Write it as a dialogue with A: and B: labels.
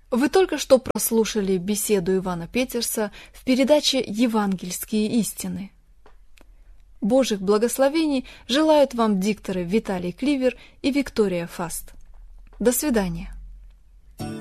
A: Вы только что прослушали беседу Ивана Петерса в передаче «Евангельские истины». Божьих благословений желают вам дикторы Виталий Кливер и Виктория Фаст. До свидания.